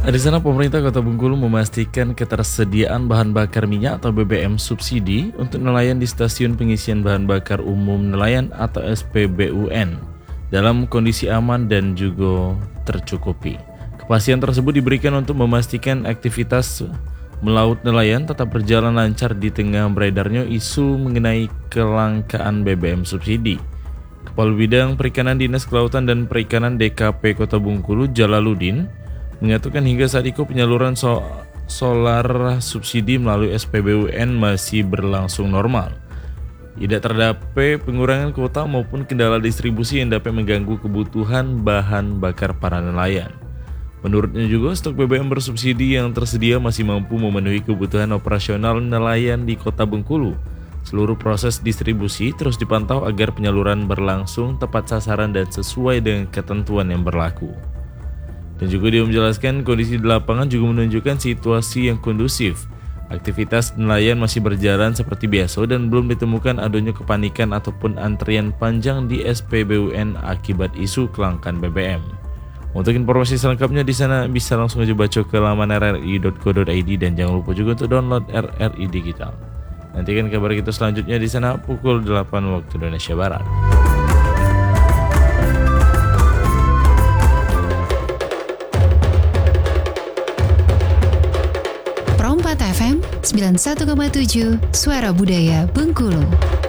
Di sana pemerintah Kota Bengkulu memastikan ketersediaan bahan bakar minyak atau BBM subsidi untuk nelayan di stasiun pengisian bahan bakar umum nelayan atau SPBUN dalam kondisi aman dan juga tercukupi. Kepastian tersebut diberikan untuk memastikan aktivitas melaut nelayan tetap berjalan lancar di tengah beredarnya isu mengenai kelangkaan BBM subsidi. Kepala Bidang Perikanan Dinas Kelautan dan Perikanan DKP Kota Bengkulu Jalaluddin mengatakan hingga saat itu penyaluran solar subsidi melalui SPBUN masih berlangsung normal. Tidak terdapat pengurangan kuota maupun kendala distribusi yang dapat mengganggu kebutuhan bahan bakar para nelayan. Menurutnya juga stok BBM bersubsidi yang tersedia masih mampu memenuhi kebutuhan operasional nelayan di Kota Bengkulu. Seluruh proses distribusi terus dipantau agar penyaluran berlangsung tepat sasaran dan sesuai dengan ketentuan yang berlaku. Dan juga dia menjelaskan kondisi di lapangan juga menunjukkan situasi yang kondusif. Aktivitas nelayan masih berjalan seperti biasa dan belum ditemukan adanya kepanikan ataupun antrian panjang di SPBUN akibat isu kelangkaan BBM. Untuk informasi selengkapnya di sana bisa langsung aja baca ke laman rri.co.id dan jangan lupa juga untuk download RRI Digital. Nantikan kabar kita selanjutnya di sana pukul 8 waktu Indonesia Barat. Pro 4 FM 91,7 Suara Budaya Bengkulu.